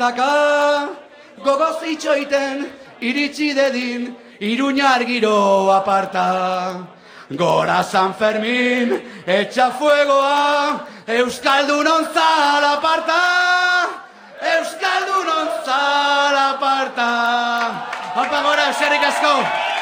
Tantaka, gogoz itxoiten, iritsi dedin, Iruñar giro aparta. Gora San Fermin, etxa fuegoa, Euskaldunon zalaparta. Euskaldunon zalaparta. Opa gora, eskerrik asko.